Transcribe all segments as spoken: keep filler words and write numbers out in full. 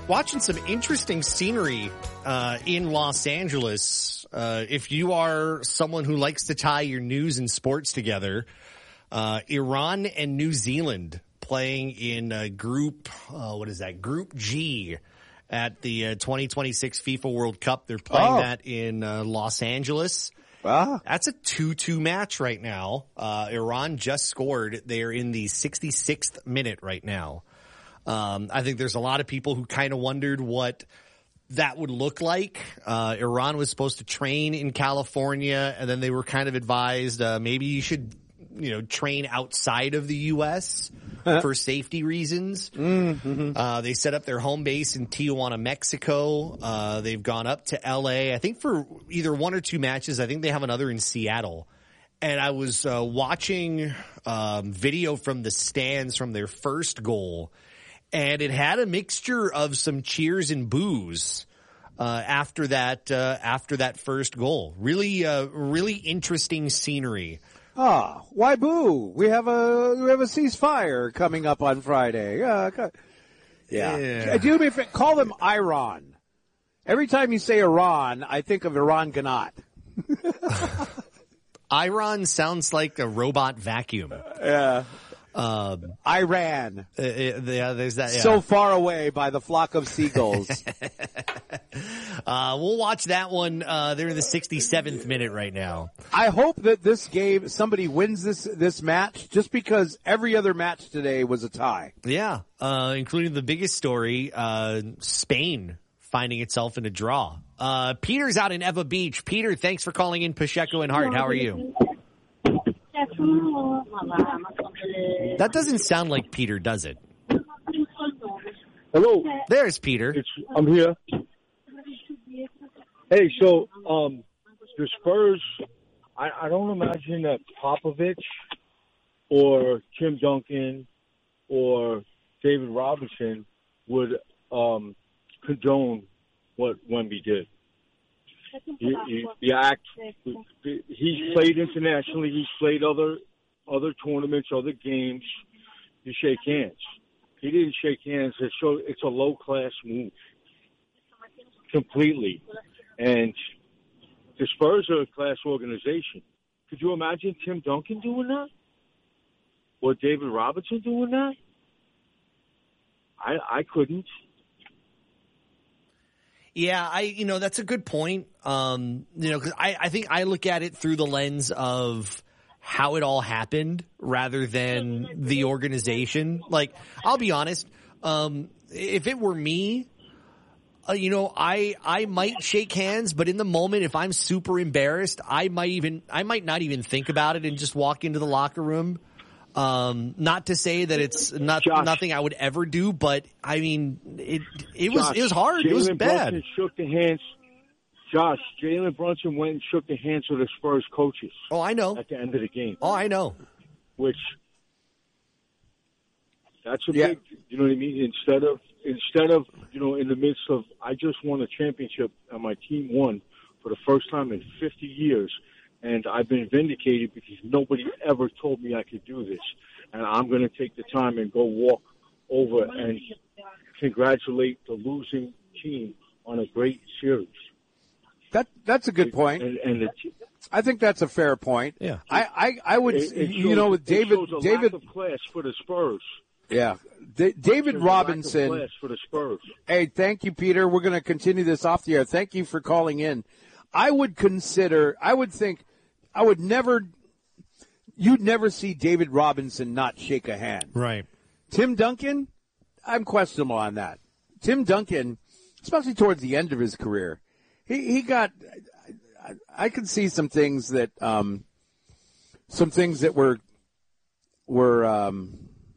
watching some interesting scenery uh, in Los Angeles. Uh, if you are someone who likes to tie your news and sports together, uh, Iran and New Zealand playing in uh, Group, uh, what is that, Group G at the uh, twenty twenty-six FIFA World Cup. They're playing Oh. that in uh, Los Angeles. Ah. That's a two two match right now. Uh, Iran just scored. They're in the sixty-sixth minute right now. Um, I think there's a lot of people who kind of wondered what that would look like. Uh, Iran was supposed to train in California, and then they were kind of advised, uh, maybe you should, you know, train outside of the U S for safety reasons. Mm-hmm. Uh, they set up their home base in Tijuana, Mexico. Uh, they've gone up to L A, I think for either one or two matches. I think they have another in Seattle. And I was uh, watching um, video from the stands from their first goal, and it had a mixture of some cheers and boos uh, after that uh, after that first goal. Really, uh, really interesting scenery. Ah, why boo? We have a we have a ceasefire coming up on Friday. Uh, co- yeah. Yeah. Do me a fa- call them Iran. Every time you say Iran, I think of Iran Ganat. Iran sounds like a robot vacuum. Yeah. Um, Iran. uh, uh, yeah, there's that. Yeah. So far away by the flock of seagulls. uh, we'll watch that one. Uh, they're in the sixty-seventh minute right now. I hope that this game, somebody wins this this match, just because every other match today was a tie. Yeah, uh, including the biggest story, uh, Spain finding itself in a draw. Uh, Peter's out in Eva Beach. Peter, thanks for calling in Pacheco and Hart. How are you? That doesn't sound like Peter, does it? Hello. There's Peter. It's, I'm here. Hey, so um, the Spurs, I, I don't imagine that Popovich or Tim Duncan or David Robinson would um, condone what Wemby did. He, he, the act, he's played internationally. He's played other other tournaments, other games. You shake hands. He didn't shake hands. It's, so, it's a low-class move, completely. And the Spurs are a class organization. Could you imagine Tim Duncan doing that? Or David Robinson doing that? I I couldn't. Yeah, I, you know, that's a good point. Um, you know, cause I, I think I look at it through the lens of how it all happened rather than the organization. Like, I'll be honest. Um, if it were me, uh, you know, I, I might shake hands, but in the moment, if I'm super embarrassed, I might even, I might not even think about it and just walk into the locker room. Um, not to say that it's not Josh. nothing I would ever do, but I mean, it, it was, Josh, it was hard. Jalen It was bad. Brunson shook the hands. Josh, Jalen Brunson went and shook the hands of the Spurs coaches. Oh, I know. At the end of the game. Oh, I know. Which, that's a Yeah. big, you know what I mean? Instead of, instead of, you know, in the midst of, I just won a championship and my team won for the first time in fifty years. And I've been vindicated because nobody ever told me I could do this. And I'm going to take the time and go walk over and congratulate the losing team on a great series. That that's a good point. And, and the, I think that's a fair point. Yeah. I, I, I would, it, it you shows, know, with David, it shows a David, lack of class for the Spurs. yeah, D- David Shows a lack of Robinson. class for the Spurs. Hey, thank you, Peter. We're going to continue this off the air. Thank you for calling in. I would consider, I would think, I would never, you'd never see David Robinson not shake a hand. Right. Tim Duncan, I'm questionable on that. Tim Duncan, especially towards the end of his career, he, he got, I, I could see some things that, um, some things that were, were, um,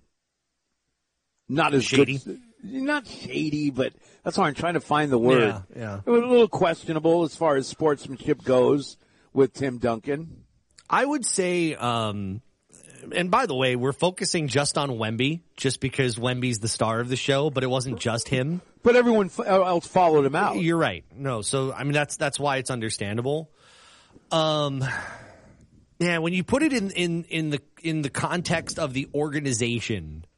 not as Shady? good. Not shady, but that's why I'm trying to find the word. Yeah, yeah. It was a little questionable as far as sportsmanship goes with Tim Duncan. I would say, um, and by the way, we're focusing just on Wemby, just because Wemby's the star of the show, but it wasn't just him. But everyone f- else followed him out. You're right. No, so I mean that's that's why it's understandable. Um, yeah, when you put it in in in the in the context of the organization,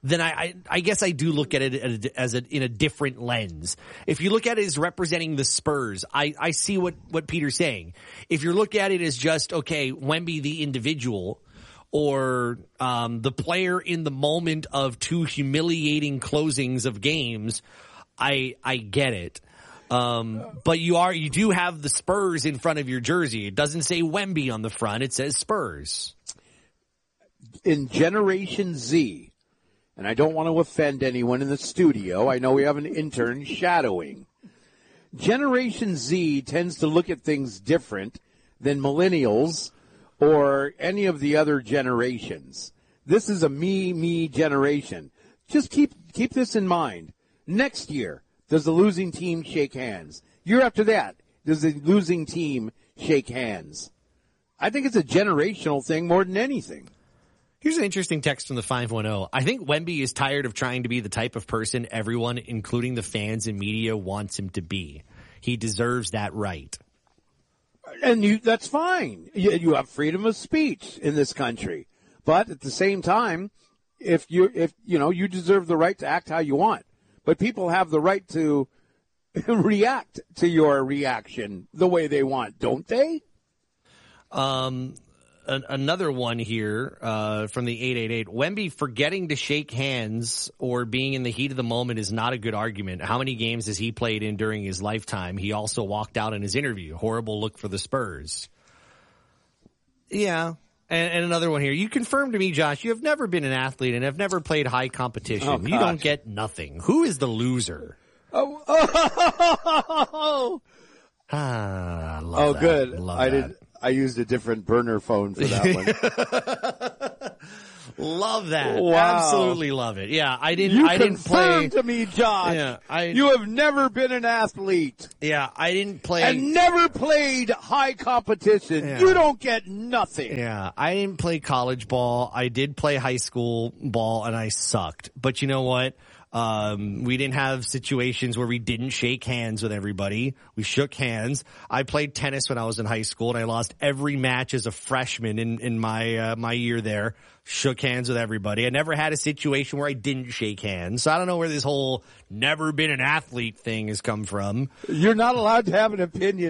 then I, I, I guess I do look at it as a, in a different lens. If you look at it as representing the Spurs, I, I see what, what Peter's saying. If you look at it as just, okay, Wemby the individual, or um, the player in the moment of two humiliating closings of games, I I get it. Um, but you are you do have the Spurs in front of your jersey. It doesn't say Wemby on the front. It says Spurs. In Generation Z, and I don't want to offend anyone in the studio. I know we have an intern shadowing. Generation Z tends to look at things different than millennials or any of the other generations. This is a me, me generation. Just keep keep this in mind. Next year, does the losing team shake hands? Year after that, does the losing team shake hands? I think it's a generational thing more than anything. Here's an interesting text from the five one zero. I think Wemby is tired of trying to be the type of person everyone, including the fans and media, wants him to be. He deserves that right. And you, that's fine. You, you have freedom of speech in this country. But at the same time, if you, if, you know, you deserve the right to act how you want. But people have the right to react to your reaction the way they want, don't they? Um, an, another one here, uh, from the eight eight eight. Wemby forgetting to shake hands or being in the heat of the moment is not a good argument. How many games has he played in during his lifetime? He also walked out in his interview. Horrible look for the Spurs. Yeah. And, and another one here. You confirmed to me, Josh, you have never been an athlete and have never played high competition. Oh, you don't get nothing. Who is the loser? Oh, oh, ah, I love oh that. good. Love I that. did. I used a different burner phone for that one. Love that. Wow. Absolutely love it. Yeah, I didn't. You I didn't play. confirmed to me, Josh. Yeah, I. You have never been an athlete. Yeah, I didn't play. And never played high competition. Yeah. You don't get nothing. Yeah, I didn't play college ball. I did play high school ball, and I sucked. But you know what? Um, we didn't have situations where we didn't shake hands with everybody. We shook hands. I played tennis when I was in high school, and I lost every match as a freshman in, in my, uh, my year there. Shook hands with everybody. I never had a situation where I didn't shake hands. So I don't know where this whole never been an athlete thing has come from. You're not allowed to have an opinion.